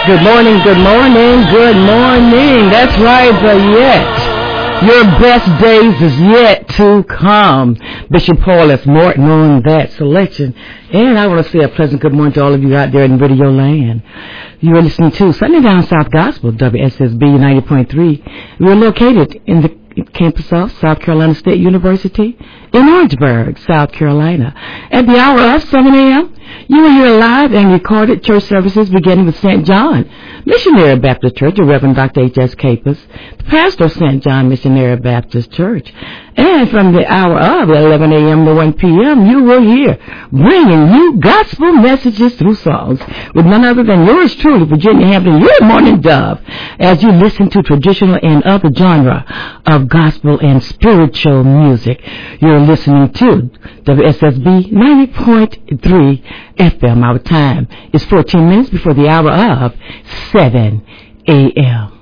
Good morning, good morning, good morning. That's right, but yet. Your best days is yet to come. Bishop Paul F. Morton on that selection. And I want to say a pleasant good morning to all of you out there in Radio Land. You are listening to Sunday Down South Gospel, WSSB 90.3. We are located in the campus of South Carolina State University in Orangeburg, South Carolina. At the hour of 7 a.m., you will hear live and recorded church services beginning with St. John Missionary Baptist Church, the Reverend Dr. H.S. Capus, the pastor of St. John Missionary Baptist Church. And from the hour of 11 a.m. to 1 p.m., you will hear bringing you gospel messages through songs with none other than yours truly, Virginia Hampton, your morning dove, as you listen to traditional and other genre of gospel and spiritual music. You're listening to WSSB 90.3 FM. Our time is 14 minutes before the hour of 7 a.m.